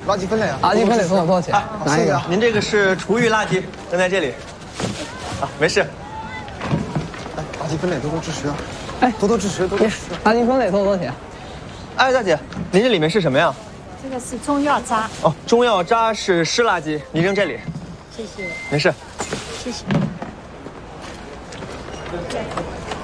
垃圾分类啊！ 垃圾分类总共多少钱？ 哪一个？ 您这个是厨余垃圾，扔在这里。啊，没事。 哎，垃圾分类多多支持啊！ 哎， 多多支持，多多支持。 垃圾分类多少钱？ 哎，大姐，您这里面是什么呀？ 这个是中药渣。 哦，中药渣是湿垃圾，你扔这里。 谢谢。 没事。 谢谢。